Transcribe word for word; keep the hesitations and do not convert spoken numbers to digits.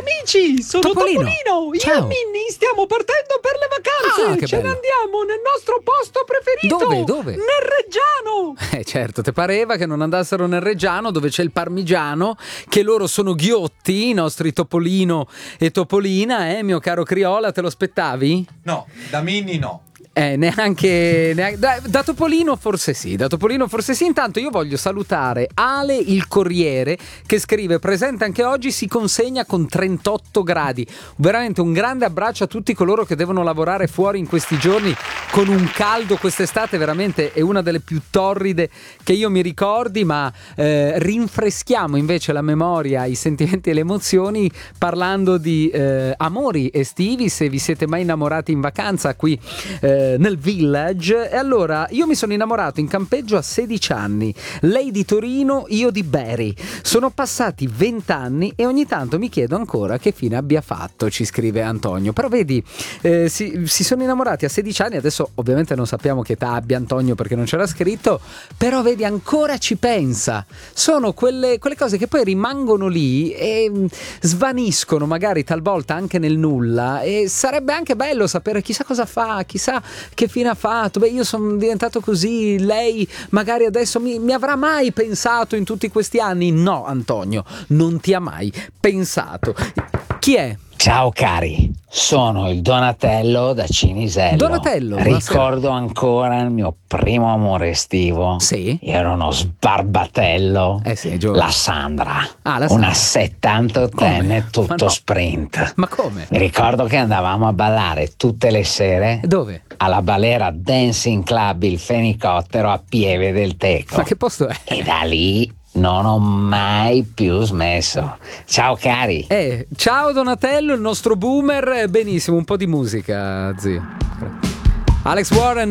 amici, sono Topolino. Topolino. Io Ciao. e Minnie stiamo partendo per le vacanze. Ah, che Ce ne bello. andiamo nel nostro posto preferito. Dove, dove? Nel Reggiano. Eh certo, te pareva che non andassero nel Reggiano dove c'è il parmigiano, che loro sono ghiotti, i nostri Topolino e Topolina, eh, mio caro Criolla, te lo aspettavi? No, da Minnie no. Eh, neanche, neanche da, da Topolino forse sì, da Topolino forse sì. Intanto io voglio salutare Ale il Corriere, che scrive: presente anche oggi, si consegna con trentotto gradi. Veramente un grande abbraccio a tutti coloro che devono lavorare fuori in questi giorni con un caldo. Quest'estate veramente è una delle più torride che io mi ricordi, ma eh, rinfreschiamo invece la memoria, i sentimenti e le emozioni parlando di eh, amori estivi, se vi siete mai innamorati in vacanza qui eh, nel village. E allora io mi sono innamorato in campeggio a sedici anni, lei di Torino, io di Bari. Sono passati venti anni e ogni tanto mi chiedo ancora che fine abbia fatto, ci scrive Antonio. Però vedi, eh, si, si sono innamorati a sedici anni, adesso ovviamente non sappiamo che età abbia Antonio perché non c'era scritto, però vedi, ancora ci pensa. Sono quelle, quelle cose che poi rimangono lì e svaniscono magari talvolta anche nel nulla, e sarebbe anche bello sapere chissà cosa fa, chissà che fine ha fatto. Beh, io sono diventato così, lei magari adesso mi, mi avrà mai pensato in tutti questi anni? No, Antonio, non ti ha mai pensato. Chi è? Ciao cari, sono il Donatello da Cinisello. Donatello, buonasera. Ricordo ancora il mio primo amore estivo. Sì. Ero uno sbarbatello. Eh sì, giovane. La Sandra, Ah, la una Sandra. settantottenne Come? tutto Ma no. sprint. Ma come? Mi ricordo che andavamo a ballare tutte le sere Dove? alla Balera Dancing Club Il Fenicottero a Pieve del Teco. Ma che posto è? E da lì non ho mai più smesso. Ciao cari. Eh, ciao Donatello, il nostro boomer. Benissimo, un po' di musica, zio. Alex Warren.